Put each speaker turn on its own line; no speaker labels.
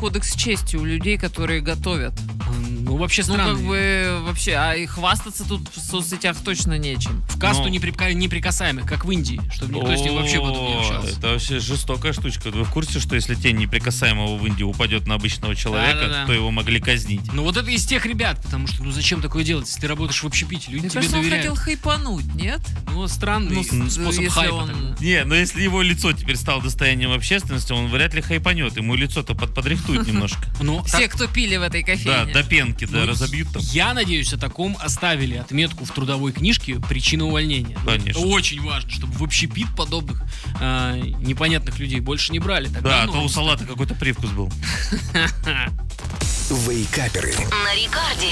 кодекс чести у людей, которые готовят.
Ну, вообще странно.
Ну, как бы, вообще, а и хвастаться тут в соцсетях точно нечем.
В касту неприкасаемых, как в Индии, чтобы никто с ним вообще потом не общался.
Это вообще жестокая штучка. Вы в курсе, что если тень неприкасаемого в Индии упадет на обычного человека,
Да-да-да.
то его могли казнить?
Ну, вот это из тех ребят, потому что, ну, зачем такое делать, если ты работаешь в общепите, люди
Мне
тебе
кажется, он
доверяют.
хотел хайпануть, нет?
Ну, странный
Ну,
способ
если
хайпа.
он-
такой.
Не, но если его лицо теперь стало достоянием общественности, он вряд ли хайпанет. Ему лицо-то подрихтует немножко.
Ну,
Все, кто пили в этой
Да,
кофейне.
до пенки, да,
Ну,
разобьют там.
Я надеюсь, о таком оставили отметку в трудовой книжке «Причина увольнения».
Конечно.
Очень важно, чтобы в общепит подобных непонятных людей больше не брали. Тогда
Да, а то у
новость.
салата какой-то привкус был.
Вейкаперы.
На Рекорде.